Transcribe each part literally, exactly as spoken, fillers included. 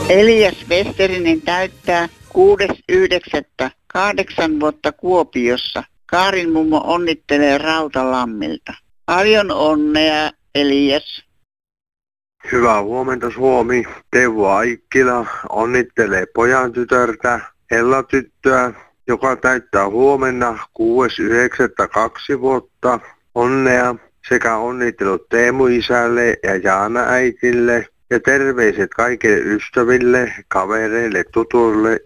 Elias Westerinen täyttää kuudes yhdeksättä kahdeksan vuotta Kuopiossa. Kaarin mummo onnittelee Rautalammilta. Paljon onnea, Elias. Hyvää huomenta, Suomi. Teuvo Aikkila onnittelee pojan tytärtä, Ella tyttöä, joka täyttää huomenna kuudes yhdeksättä kaksi vuotta. Onnea sekä onnittelut Teemu isälle ja Jaana äitille ja terveiset kaikille ystäville, kavereille, tutuille.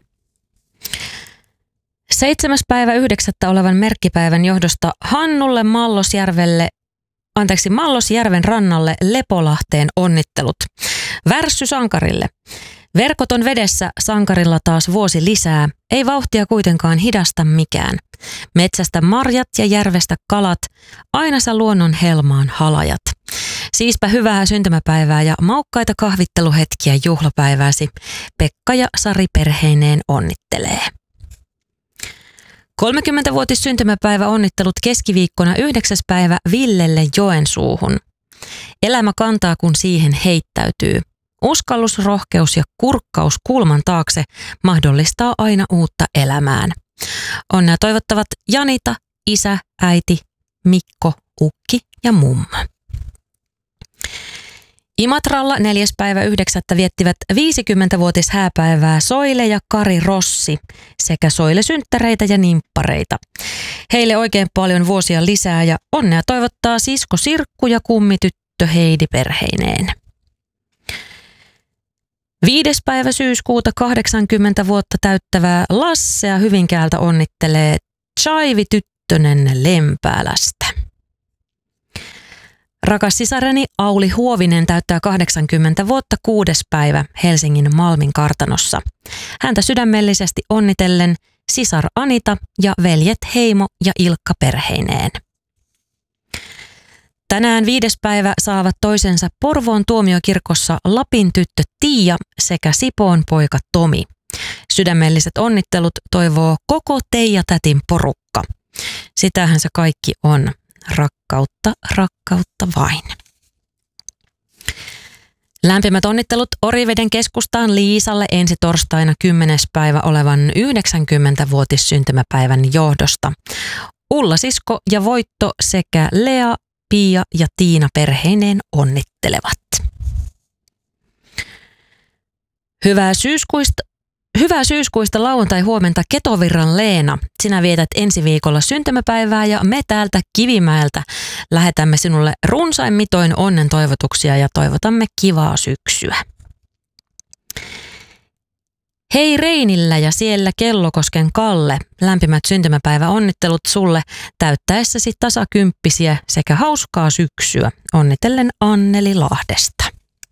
Seitsemäs päivä yhdeksättä olevan merkkipäivän johdosta Hannulle Mallosjärvelle, anteeksi Mallosjärven rannalle Lepolahteen onnittelut. Värssy sankarille. Verkot on vedessä, sankarilla taas vuosi lisää. Ei vauhtia kuitenkaan hidasta mikään. Metsästä marjat ja järvestä kalat, aina sä luonnon helmaan halajat. Siispä hyvää syntymäpäivää ja maukkaita kahvitteluhetkiä juhlapäivääsi. Pekka ja Sari perheineen onnittelee. kolmekymmentävuotis syntymäpäivä onnittelut keskiviikkona yhdeksäs päivä Villelle Joensuuhun. Elämä kantaa, kun siihen heittäytyy. Uskallus, rohkeus ja kurkkaus kulman taakse mahdollistaa aina uutta elämään. Onnea toivottavat Janita, isä, äiti, Mikko, ukki ja mummo. Imatralla neljäs päivä yhdeksättä viettivät viisikymmentävuotis hääpäivää Soile ja Kari Rossi sekä Soile-synttäreitä ja nimppareita. Heille oikein paljon vuosia lisää ja onnea toivottaa sisko Sirkku ja kummityttö Heidi perheineen. Viides päivä syyskuuta kahdeksankymmentä vuotta täyttävää Lassea Hyvinkäältä onnittelee Chaivi Tyttönen Lempäälästä. Rakas sisareni Auli Huovinen täyttää kahdeksankymmentä vuotta kuudes päivä Helsingin Malmin kartanossa. Häntä sydämellisesti onnitellen sisar Anita ja veljet Heimo ja Ilkka perheineen. Tänään viides päivä saavat toisensa Porvoon tuomiokirkossa Lapin tyttö Tiia sekä Sipoon poika Tomi. Sydämelliset onnittelut toivoo koko Teija-tätin porukka. Sitähän se kaikki on. Rakkautta, rakkautta vain. Lämpimät onnittelut Oriveden keskustaan Liisalle ensi torstaina kymmenes päivä olevan yhdeksänkymmentävuotis syntymäpäivän johdosta. Ulla sisko ja Voitto sekä Lea, Pia ja Tiina perheineen onnittelevat. Hyvää syyskuista, hyvää syyskuista lauantai-huomenta Ketovirran Leena. Sinä vietät ensi viikolla syntymäpäivää ja me täältä Kivimäeltä lähetämme sinulle runsain mitoin onnen toivotuksia ja toivotamme kivaa syksyä. Hei Reinillä ja siellä Kellokosken Kalle, lämpimät syntymäpäiväonnittelut sulle täyttäessäsi tasakymppisiä sekä hauskaa syksyä. Onnitellen Anneli Lahdesta.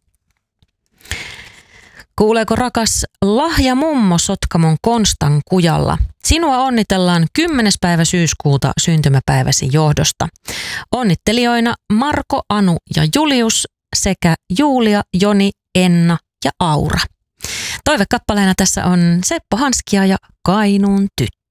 Kuuleeko rakas lahja mummo Sotkamon Konstan kujalla? Sinua onnitellaan kymmenes päivä syyskuuta syntymäpäiväsi johdosta. Onnittelijoina Marko, Anu ja Julius sekä Julia, Joni, Enna ja Aura. Toivekappaleena tässä on Seppo Hanskia ja Kainuun tyttö.